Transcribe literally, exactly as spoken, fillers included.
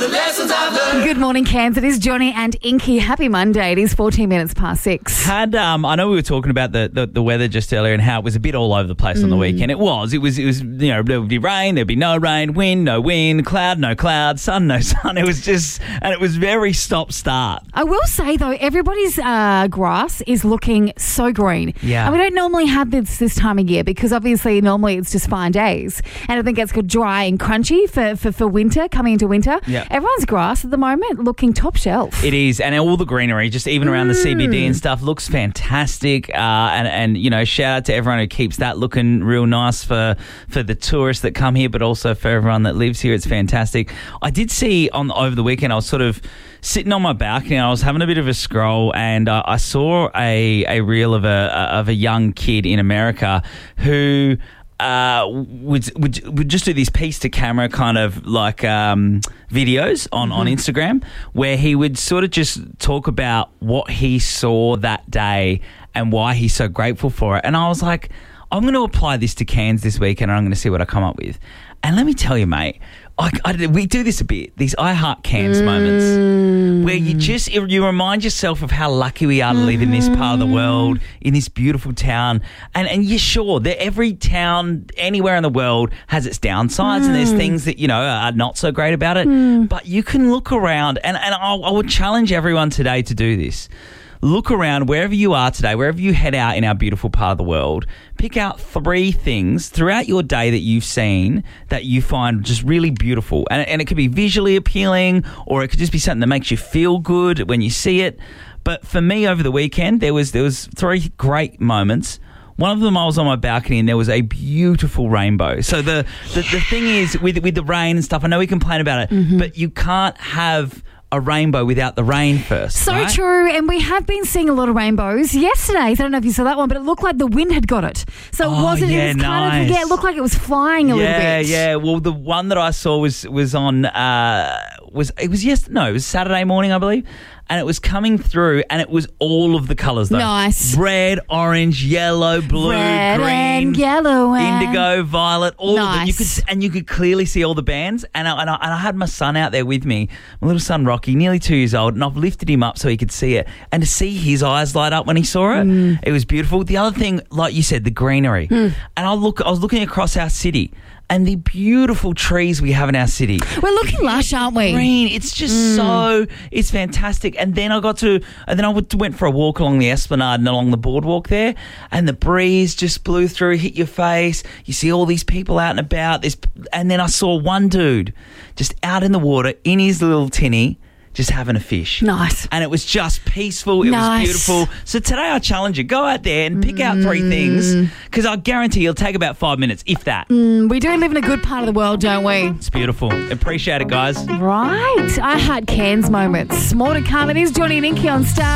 the lessons I've learned. Good morning, Cairns. It is Johnny and Inky. Happy Monday. It is fourteen minutes past six. Had um, I know we were talking about the, the, the weather just earlier and how it was a bit all over the place mm. on the weekend. It was. It was. It was. You know, there would be rain, there'd be no rain, wind, no wind, cloud, no cloud, sun, no sun. It was just, and it was very stop-start. I will say though, everybody's uh, grass is looking so green. Yeah. And we don't normally have this this time of year because obviously normally it's just fine days, and I think it's got dry and crunchy for, for, for winter, coming into winter. Yep. Everyone's grass at the moment looking top shelf. It is, and all the greenery, just even around mm. the C B D and stuff, looks fantastic. Uh, and, and, you know, shout out to everyone who keeps that looking real nice for, for the tourists that come here, but also for everyone that lives here. It's fantastic. I did see on over the weekend, I was sort of sitting on my balcony, I was having a bit of a scroll, and uh, I saw a, a reel of a, of a young kid in America who... Uh, would, would would just do these piece to camera kind of like um, videos on, mm-hmm. on Instagram where he would sort of just talk about what he saw that day and why he's so grateful for it. And I was like, I'm going to apply this to Cairns this weekend and I'm going to see what I come up with. And let me tell you, mate, I, I, we do this a bit, these I Heart Cairns mm. moments where you just, you remind yourself of how lucky we are to live in this part of the world, in this beautiful town. And and you're sure that every town anywhere in the world has its downsides mm. and there's things that, you know, are not so great about it. Mm. But you can look around, and, and I, I would challenge everyone today to do this. Look around wherever you are today, wherever you head out in our beautiful part of the world, pick out three things throughout your day that you've seen that you find just really beautiful. And, and it could be visually appealing, or it could just be something that makes you feel good when you see it. But for me over the weekend, there was there was three great moments. One of them, I was on my balcony and there was a beautiful rainbow. So the, the, the thing is, with, with the rain and stuff, I know we complain about it, mm-hmm. but you can't have a rainbow without the rain first. So right? true, and we have been seeing a lot of rainbows yesterday. I don't know if you saw that one, but it looked like the wind had got it. So it oh, wasn't, yeah, it was kind nice. of, yeah, it looked like it was flying a yeah, little bit. Yeah, yeah. Well, the one that I saw was was on, uh, was it was yes, no, it was Saturday morning, I believe. And it was coming through, and it was all of the colours, though. Nice. Red, orange, yellow, blue, Red green, and yellow, and indigo, violet, all nice. of them. You could, and you could clearly see all the bands. And I, and, I, and I had my son out there with me, my little son Rocky, nearly two years old, and I've lifted him up so he could see it. And to see his eyes light up when he saw it, mm. it was beautiful. The other thing, like you said, the greenery. Mm. And I look, I was looking across our city, and the beautiful trees we have in our city. We're looking lush, aren't we? Green. It's just mm. so, it's fantastic. And then I got to, and then I went for a walk along the Esplanade and along the boardwalk there, and the breeze just blew through, hit your face. You see all these people out and about. This, and then I saw one dude just out in the water in his little tinny, just having a fish. Nice. And it was just peaceful. It nice. was beautiful. So today I challenge you, go out there and pick mm. out three things, because I guarantee it'll take about five minutes, if that. Mm, we do live in a good part of the world, don't we? It's beautiful. Appreciate it, guys. Right. I Heart Cairns moments. More to come. It is Johnny and Inky on Star.